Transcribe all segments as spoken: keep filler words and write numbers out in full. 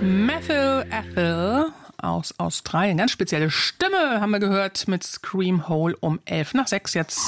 Matthew Ethel aus Australien. Ganz spezielle Stimme haben wir gehört mit Scream Hole um elf nach sechs jetzt.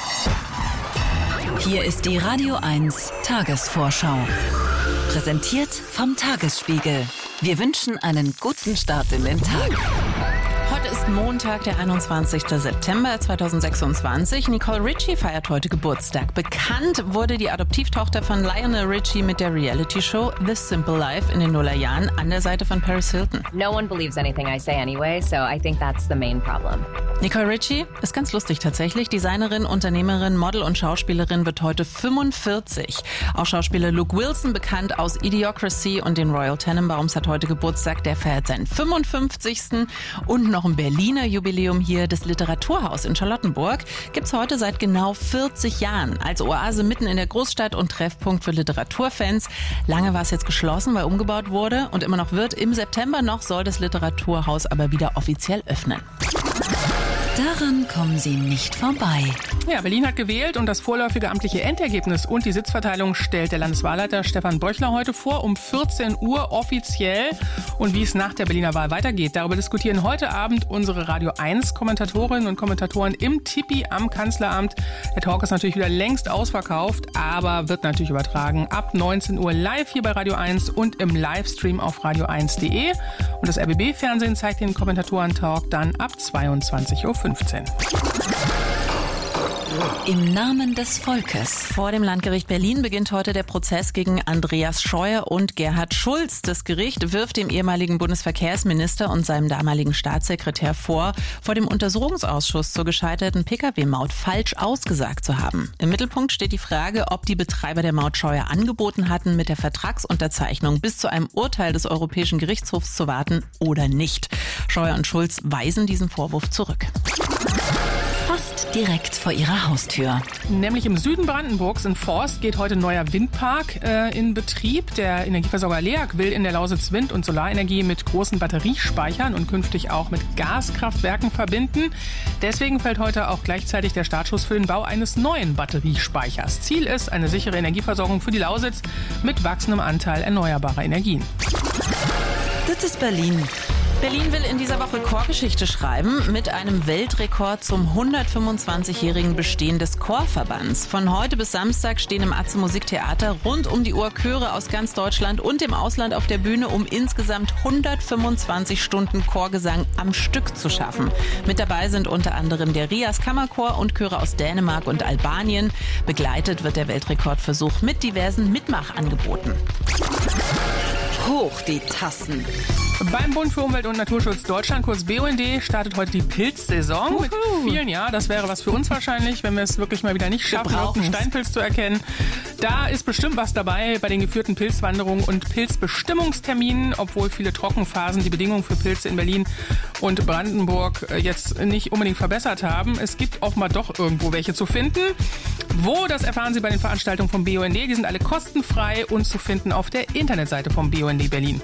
Hier ist die Radio eins Tagesvorschau. Präsentiert vom Tagesspiegel. Wir wünschen einen guten Start in den Tag. Heute ist Montag, der einundzwanzigster September zweitausendsechsundzwanzig. Nicole Richie feiert heute Geburtstag. Bekannt wurde die Adoptivtochter von Lionel Richie mit der Reality-Show The Simple Life in den Nullerjahren an der Seite von Paris Hilton. No one believes anything I say anyway, so I think that's the main problem. Nicole Richie ist ganz lustig tatsächlich. Designerin, Unternehmerin, Model und Schauspielerin wird heute fünfundvierzig. Auch Schauspieler Luke Wilson, bekannt aus Idiocracy und den Royal Tenenbaums, hat heute Geburtstag. Der feiert seinen fünfundfünfzigsten Und noch ein Berliner Jubiläum hier. Das Literaturhaus in Charlottenburg gibt's heute seit genau vierzig Jahren. Als Oase mitten in der Großstadt und Treffpunkt für Literaturfans. Lange war es jetzt geschlossen, weil umgebaut wurde und immer noch wird. Im September noch soll das Literaturhaus aber wieder offiziell öffnen. Daran kommen Sie nicht vorbei. Ja, Berlin hat gewählt und das vorläufige amtliche Endergebnis und die Sitzverteilung stellt der Landeswahlleiter Stefan Böchler heute vor um vierzehn Uhr offiziell. Und wie es nach der Berliner Wahl weitergeht, darüber diskutieren heute Abend unsere Radio eins Kommentatorinnen und Kommentatoren im Tipi am Kanzleramt. Der Talk ist natürlich wieder längst ausverkauft, aber wird natürlich übertragen ab neunzehn Uhr live hier bei Radio eins und im Livestream auf radio eins punkt de. Und das R B B-Fernsehen zeigt den Kommentatoren-Talk dann ab zweiundzwanzig Uhr fünfzehn. Im Namen des Volkes. Vor dem Landgericht Berlin beginnt heute der Prozess gegen Andreas Scheuer und Gerhard Schulz. Das Gericht wirft dem ehemaligen Bundesverkehrsminister und seinem damaligen Staatssekretär vor, vor dem Untersuchungsausschuss zur gescheiterten Pkw Maut falsch ausgesagt zu haben. Im Mittelpunkt steht die Frage, ob die Betreiber der Maut Scheuer angeboten hatten, mit der Vertragsunterzeichnung bis zu einem Urteil des Europäischen Gerichtshofs zu warten oder nicht. Scheuer und Schulz weisen diesen Vorwurf zurück. Fast direkt vor ihrer Haustür. Nämlich im Süden Brandenburgs in Forst geht heute ein neuer Windpark äh, in Betrieb. Der Energieversorger LEAG will in der Lausitz Wind- und Solarenergie mit großen Batteriespeichern und künftig auch mit Gaskraftwerken verbinden. Deswegen fällt heute auch gleichzeitig der Startschuss für den Bau eines neuen Batteriespeichers. Ziel ist eine sichere Energieversorgung für die Lausitz mit wachsendem Anteil erneuerbarer Energien. Das ist Berlin. Berlin will in dieser Woche Chorgeschichte schreiben mit einem Weltrekord zum hundertfünfundzwanzigjährigen Bestehen des Chorverbands. Von heute bis Samstag stehen im Atze Musiktheater rund um die Uhr Chöre aus ganz Deutschland und dem Ausland auf der Bühne, um insgesamt hundertfünfundzwanzig Stunden Chorgesang am Stück zu schaffen. Mit dabei sind unter anderem der Rias Kammerchor und Chöre aus Dänemark und Albanien. Begleitet wird der Weltrekordversuch mit diversen Mitmachangeboten. Hoch die Tassen. Beim Bund für Umwelt und Naturschutz Deutschland, kurz B U N D, startet heute die Pilzsaison. Mit vielen, ja, das wäre was für uns wahrscheinlich, wenn wir es wirklich mal wieder nicht schaffen, einen Steinpilz zu erkennen. Da ist bestimmt was dabei bei den geführten Pilzwanderungen und Pilzbestimmungsterminen, obwohl viele Trockenphasen die Bedingungen für Pilze in Berlin und Brandenburg jetzt nicht unbedingt verbessert haben. Es gibt offenbar doch irgendwo welche zu finden. Wo, das erfahren Sie bei den Veranstaltungen vom B U N D. Die sind alle kostenfrei und zu finden auf der Internetseite vom B U N D Berlin.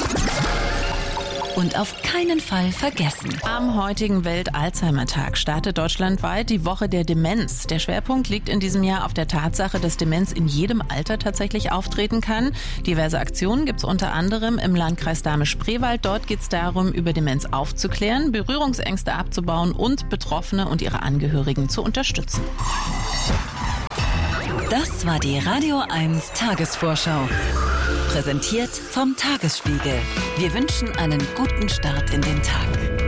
Und auf keinen Fall vergessen. Am heutigen Welt-Alzheimer-Tag startet deutschlandweit die Woche der Demenz. Der Schwerpunkt liegt in diesem Jahr auf der Tatsache, dass Demenz in jedem Alter tatsächlich auftreten kann. Diverse Aktionen gibt es unter anderem im Landkreis Dahme-Spreewald. Dort geht es darum, über Demenz aufzuklären, Berührungsängste abzubauen und Betroffene und ihre Angehörigen zu unterstützen. Das war die Radio eins Tagesvorschau. Präsentiert vom Tagesspiegel. Wir wünschen einen guten Start in den Tag.